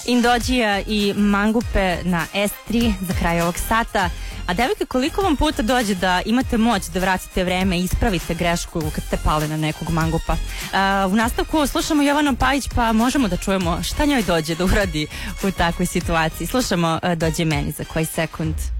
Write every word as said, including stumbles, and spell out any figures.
Indođija i Mangupe na es tri za kraj ovog sata. A devojke, koliko vam puta dođe da imate moć da vratite vreme i ispravite grešku kad ste pali na nekog mangupa? Uh, u nastavku slušamo Jovanu Pajić, pa možemo da čujemo šta njoj dođe da uradi u takvoj situaciji. Slušamo uh, Dođe meni za koji sekund.